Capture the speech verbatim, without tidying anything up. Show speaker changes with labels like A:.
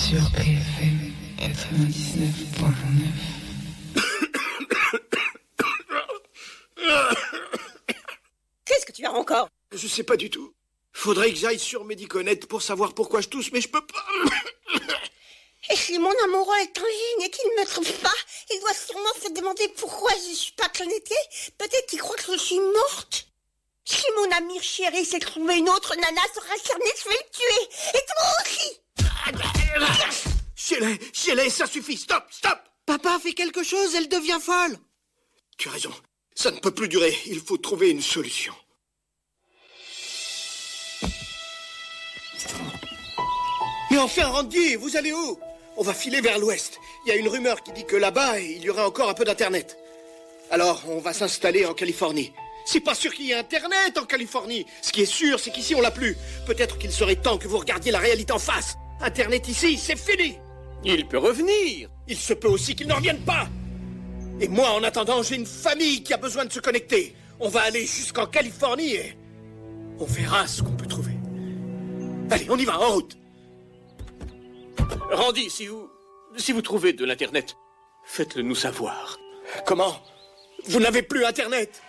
A: sur B F M quatre-vingt-dix-neuf point neuf.
B: Qu'est-ce que tu as encore?
C: Je sais pas du tout. Faudrait que j'aille sur Mediconet pour savoir pourquoi je tousse, mais je peux pas.
B: Et si mon amoureux est en ligne et qu'il ne me trouve pas, il doit sûrement se demander pourquoi je ne suis pas connectée. Peut-être qu'il croit que je suis morte. Si mon ami chéri s'est trouvé une autre nana sur Internet, je vais le tuer. Et toi aussi.
C: Shelley, Shelley, ça suffit, stop, stop.
D: Papa fait quelque chose, elle devient folle.
C: Tu as raison, ça ne peut plus durer, il faut trouver une solution. Mais enfin, Randy, vous allez où? On va filer vers l'ouest. Il y a une rumeur qui dit que là-bas, il y aurait encore un peu d'internet. Alors, on va s'installer en Californie. C'est pas sûr qu'il y ait internet en Californie. Ce qui est sûr, c'est qu'ici, on l'a plus. Peut-être qu'il serait temps que vous regardiez la réalité en face. Internet ici, c'est fini.
E: Il peut revenir.
C: Il se peut aussi qu'il ne revienne pas. Et moi, en attendant, j'ai une famille qui a besoin de se connecter. On va aller jusqu'en Californie et on verra ce qu'on peut trouver. Allez, on y va, en route.
E: Randy, si vous... si vous trouvez de l'internet, faites-le nous savoir.
C: Comment? Vous n'avez plus internet?